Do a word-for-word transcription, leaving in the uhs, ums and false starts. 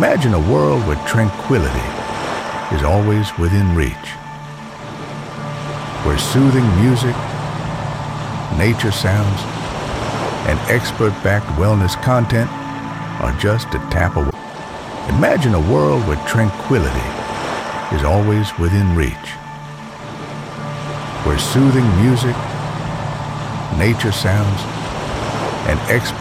Imagine a world where tranquility is always within reach, where soothing music, nature sounds, and expert-backed wellness content are just a tap away. Imagine a world where tranquility is always within reach, where soothing music, nature sounds, and expert